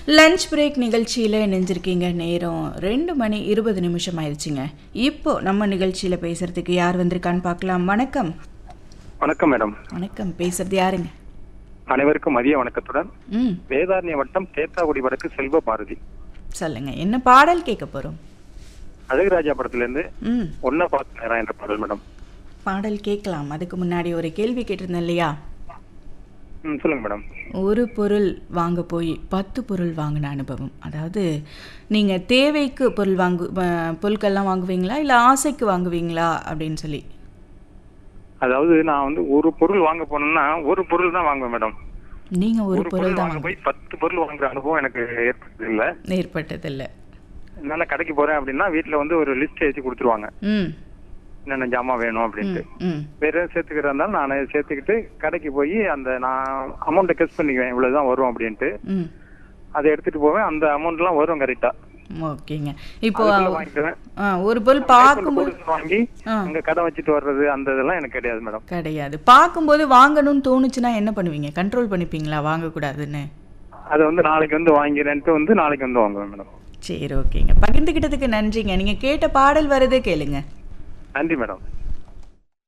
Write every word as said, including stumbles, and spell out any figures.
Lunch break நிகழ்ச்சியில் இணைஞ்சிருக்கீங்க. நேரம் ரெண்டு மணி இருபது நிமிஷம் ஆயிடுச்சுங்க. இப்போ நம்ம நிகழ்ச்சியில் பேசுறதுக்கு யார் வந்திருக்கான்னு பார்க்கலாம். வணக்கம். வணக்கம் மேடம். வணக்கம். பேசுறது யாருங்க? அனைவருக்கும் மதிய வணக்கத்துடன் ம் வேதாரண்ய வட்டம் தேத்தாக்குடி வடக்கு செல்வ பாரதி. சொல்லுங்க, என்ன பாடல் கேட்க போறோம்? அழகுராஜா படத்துல இருந்து ம் ஒன்ன பார்த்து நேரம் என்ற பாடல் மேடம். பாடல் கேட்கலாம். அதுக்கு முன்னாடி ஒரு கேள்வி கேட்டிருந்தேன் இல்லையா? ம் சொல்லுங்க மேடம். ஒரு பொருள் வாங்க போய் பத்து பொருள் வாங்கின அனுபவம். அதாவது நீங்கள் தேவைக்கு பொருள் வாங்கு அஹ், பொருட்கள்லாம் வாங்குவீங்களா இல்லை ஆசைக்கு வாங்குவீங்களா அப்படின்னு சொல்லி. அதாவது நான் வந்து ஒரு பொருள் வாங்க போனேன்னா ஒரு பொருள் தான் வாங்குவேன் மேடம். நீங்கள் ஒரு ஒரு பொருள் பொருள் தான் வாங்க வாங்க போய் பத்து பொருள் வாங்குற அனுபவம் எனக்கு ஏற்பட்டது இல்ல. ஏற்பட்டதில்லை. நான் கடைக்கு போறேன் அப்படின்னா வீட்டுல வந்து ஒரு லிஸ்ட் எழுதி கொடுத்துருவாங்க, ம் என்னென்ன ஜாமான் வேணும் அப்படின்ட்டு. ம் வேற சேர்த்துக்கிறதா இருந்தாலும் நான் சேர்த்துக்கிட்டு கடைக்கு போய் அந்த நான் அமௌண்ட்டை கெஸ் பண்ணிக்குவேன், இவ்வளவுதான் வரும் அப்படின்ட்டு. ம் அதை எடுத்துட்டு போவேன், அந்த அமௌண்ட் எல்லாம் வரும் கரெக்டா. ஓகேங்க. இப்போ வாங்கிக்குவேன். ஆ, ஒரு பொருள் பார்க்கும்போது பொருள் வாங்கி ஆ. அங்க கடை வச்சுட்டு வர்றது அந்த இதெல்லாம் எனக்கு கிடையாது மேடம். கிடையாது. பார்க்கும்போது வாங்கணும்னு தோணுச்சுன்னா என்ன பண்ணுவீங்க? கண்ட்ரோல் பண்ணிப்பீங்களா வாங்கக்கூடாதுன்னு? அதை வந்து நாளைக்கு வந்து வாங்கிறேன்ட்டு வந்து நாளைக்கு வந்து வாங்குவேன் மேடம். சரி, ஓகேங்க. பகிர்ந்துக்கிட்டதுக்கு நன்றிங்க. நீங்கள் கேட்ட பாடல் வரதே கேளுங்க. நன்றி மேடம்.